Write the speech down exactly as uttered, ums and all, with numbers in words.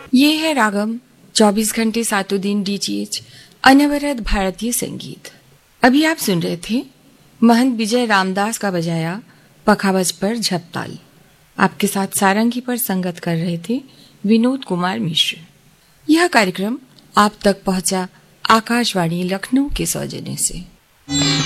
ये है रागम, चौबीस घंटे सातों दिन डीटीएच अनवरत भारतीय संगीत। अभी आप सुन रहे थे महंत विजय रामदास का बजाया पखावज पर झपताल। आपके साथ सारंगी पर संगत कर रहे थे विनोद कुमार मिश्र। यह कार्यक्रम आप तक पहुंचा आकाशवाणी लखनऊ के सौजन्य से।